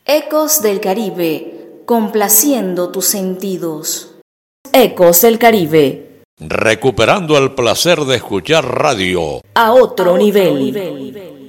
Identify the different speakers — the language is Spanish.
Speaker 1: Ecos del Caribe, complaciendo tus sentidos. Ecos del Caribe.
Speaker 2: Recuperando el placer de escuchar radio
Speaker 1: A otro nivel.